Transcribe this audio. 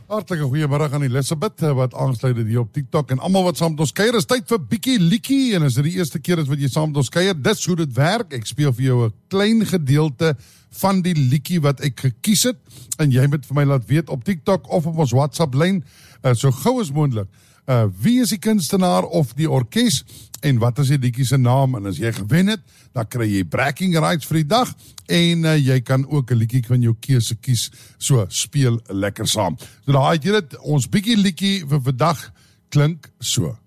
Hartlike goeiemiddag aan Elisabeth wat aansluit het hier op TikTok en almal wat saam met ons kuier. Is tyd vir bietjie liedjie en as dit die eerste keer is wat jy saam met ons kuier, dis hoe dit werk. Ek speel vir jou 'n klein gedeelte van die liedjie wat ek gekies het en jy moet vir my laat weet op TikTok of op ons WhatsApp lyn so gou as moontlik. Wie is die kunstenaar of die orkes en wat is die liedjie se naam? En as jy gewen het, dan kry jy bragging rights vir die dag en jy kan ook 'n liedjie van jou keuse kies. So speel lekker saam. So daai het jy dit, ons bietjie liedjie vir vandag klink so.